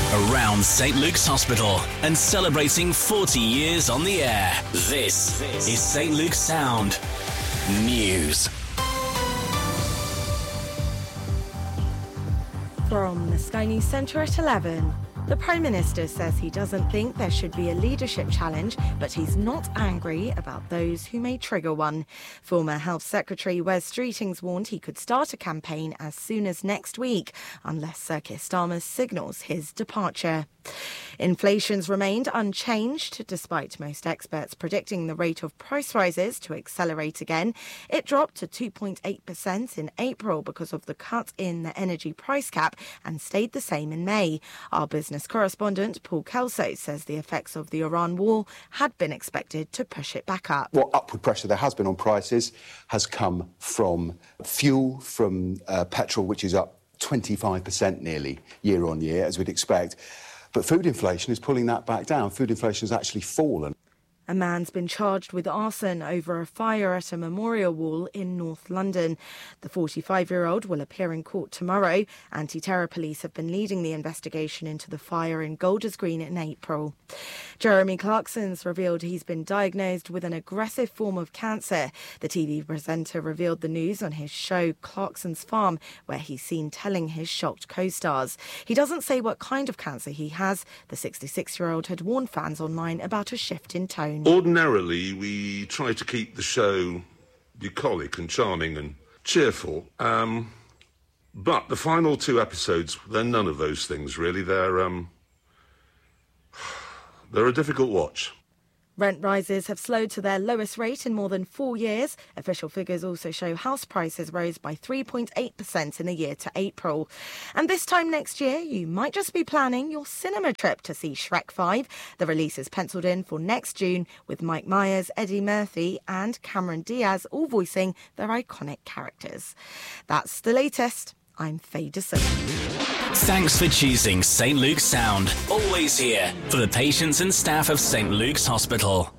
Around St Luke's Hospital and celebrating 40 years on the air. This is St Luke's Sound News. From the Sky News Centre at 11. The Prime Minister says he doesn't think there should be a leadership challenge, but he's not angry about those who may trigger one. Former Health Secretary Wes Streetings warned he could start a campaign as soon as next week, unless Sir Keir Starmer signals his departure. Inflation's remained unchanged, despite most experts predicting the rate of price rises to accelerate again. It dropped to 2.8% in April because of the cut in the energy price cap and stayed the same in May. Our business correspondent Paul Kelso says the effects of the Iran war had been expected to push it back up. What upward pressure there has been on prices has come from fuel, from petrol, which is up 25% nearly year on year, as we'd expect. But food inflation is pulling that back down. Food inflation has actually fallen. A man's been charged with arson over a fire at a memorial wall in North London. The 45-year-old will appear in court tomorrow. Anti-terror police have been leading the investigation into the fire in Golders Green in April. Jeremy Clarkson's revealed he's been diagnosed with an aggressive form of cancer. The TV presenter revealed the news on his show Clarkson's Farm, where he's seen telling his shocked co-stars. He doesn't say what kind of cancer he has. The 66-year-old had warned fans online about a shift in tone. Ordinarily, we try to keep the show bucolic and charming and cheerful. But the final two episodes, they're none of those things, really. They're a difficult watch. Rent rises have slowed to their lowest rate in more than 4 years. Official figures also show house prices rose by 3.8% in the year to April. And this time next year, you might just be planning your cinema trip to see Shrek 5. The release is penciled in for next June, with Mike Myers, Eddie Murphy and Cameron Diaz all voicing their iconic characters. That's the latest. I'm Faye DeSoto. Thanks for choosing St Luke's Sound. Always here for the patients and staff of St Luke's Hospital.